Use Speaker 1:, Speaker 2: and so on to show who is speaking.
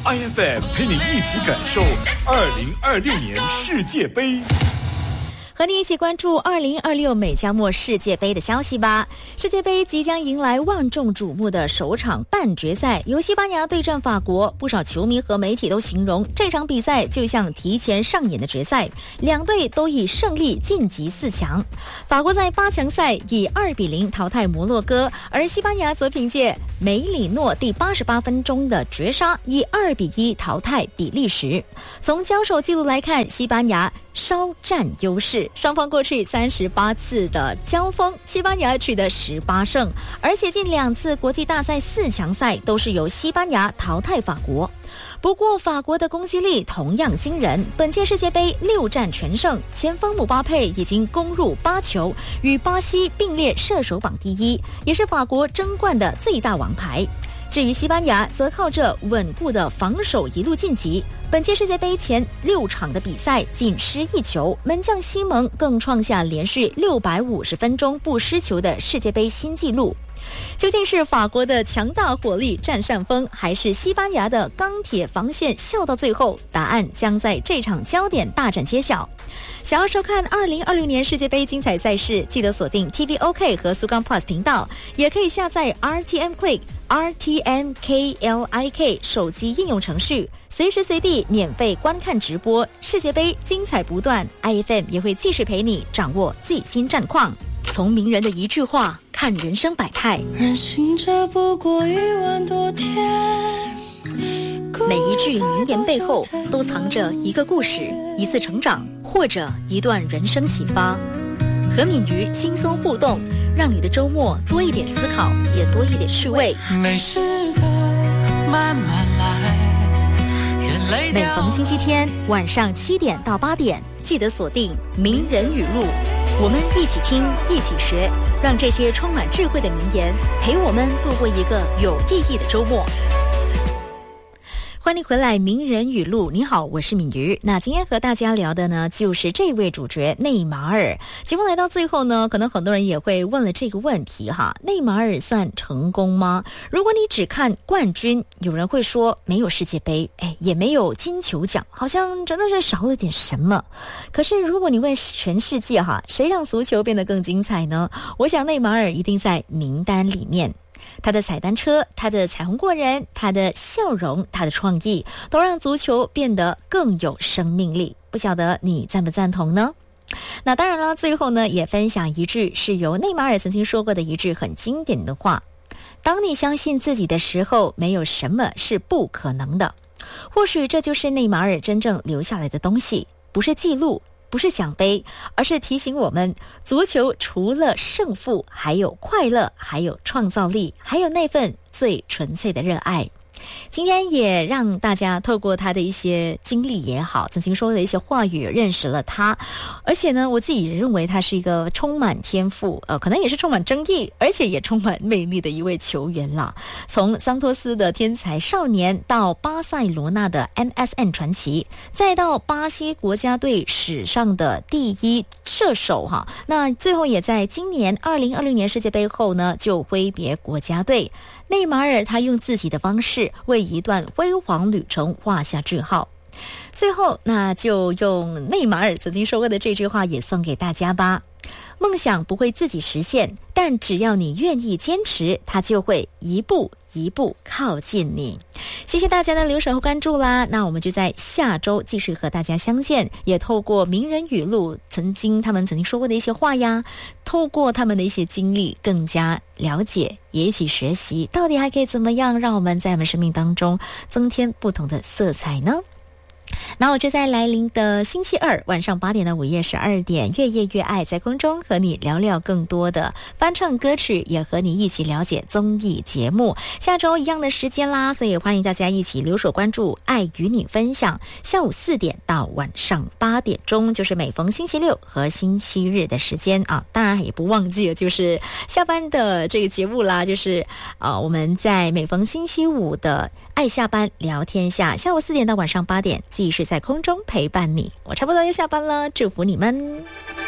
Speaker 1: IFM 陪你一起感受2026年世界杯。
Speaker 2: 和你一起关注2026美加墨世界杯的消息吧。世界杯即将迎来万众瞩目的首场半决赛，由西班牙对阵法国。不少球迷和媒体都形容这场比赛就像提前上演的决赛，两队都以胜利晋级4强。法国在8强赛以2-0淘汰摩洛哥，而西班牙则凭借梅里诺第88分钟的绝杀以2-1淘汰比利时。从交手记录来看，西班牙稍占优势，双方过去38次的交锋，西班牙取得18胜，而且近2次国际大赛4强赛都是由西班牙淘汰法国。不过法国的攻击力同样惊人，本届世界杯6战全胜，前锋姆巴佩已经攻入8球，与巴西并列射手榜第1，也是法国争冠的最大王牌。至于西班牙则靠着稳固的防守一路晋级，本届世界杯前6场的比赛仅失1球，门将西蒙更创下连续650分钟不失球的世界杯新纪录。究竟是法国的强大火力占上风，还是西班牙的钢铁防线笑到最后？答案将在这场焦点大战揭晓。想要收看2026年世界杯精彩赛事，记得锁定 TVOK 和苏钢 Plus 频道，也可以下载 RTM Click、RTM KLIK 手机应用程序，随时随地免费观看直播。世界杯精彩不断， IFM 也会继续陪你掌握最新战况。从名人的一句话看人生百态，
Speaker 3: 人行者不过1万多天，
Speaker 2: 每一句名言背后都藏着一个故事，一次成长，或者一段人生启发。和敏瑜轻松互动，让你的周末多一点思考，也多一点趣味。
Speaker 3: 没事的，慢慢来，眼泪
Speaker 2: 每逢星期天晚上7点到8点，记得锁定名人语录，我们一起听，一起学，让这些充满智慧的名言陪我们度过一个有意义的周末。欢迎回来，名人语录。你好，我是敏瑜。那今天和大家聊的呢，就是这位主角内马尔。节目来到最后呢，可能很多人也会问了这个问题哈：内马尔算成功吗？如果你只看冠军，有人会说没有世界杯，也没有金球奖，好像真的是少了点什么。可是如果你问全世界哈，谁让足球变得更精彩呢？我想内马尔一定在名单里面。他的踩单车，他的彩虹过人，他的笑容，他的创意，都让足球变得更有生命力。不晓得你赞不赞同呢？那当然了，最后呢，也分享一句是由内马尔曾经说过的一句很经典的话：当你相信自己的时候，没有什么是不可能的。或许这就是内马尔真正留下来的东西，不是记录，不是奖杯，而是提醒我们，足球除了胜负，还有快乐，还有创造力，还有那份最纯粹的热爱。今天也让大家透过他的一些经历也好，曾经说的一些话语认识了他。而且呢，我自己认为他是一个充满天赋，可能也是充满争议，而且也充满魅力的一位球员啦。从桑托斯的天才少年，到巴塞罗那的 MSN 传奇，再到巴西国家队史上的第1射手哈。那最后也在今年2026年世界杯后呢，就挥别国家队。内马尔他用自己的方式为一段辉煌旅程画下句号。最后，那就用内马尔曾经说过的这句话也送给大家吧：梦想不会自己实现，但只要你愿意坚持，它就会一步一步靠近你。谢谢大家的留守和关注啦，那我们就在下周继续和大家相见，也透过名人语录他们曾经说过的一些话呀，透过他们的一些经历更加了解，也一起学习到底还可以怎么样让我们在我们生命当中增添不同的色彩呢？那我就在来临的星期二晚上8点到午夜12点，越夜越爱，在空中和你聊聊更多的翻唱歌曲，也和你一起了解综艺节目。下周一样的时间啦，所以欢迎大家一起留守关注爱与你分享，下午4点到晚上8点钟，就是每逢星期六和星期日的时间啊。当然也不忘记了就是下班的这个节目啦，就是我们在每逢星期五的爱下班聊天下，下午4点到晚上8点继续在空中陪伴你。我差不多要下班了，祝福你们。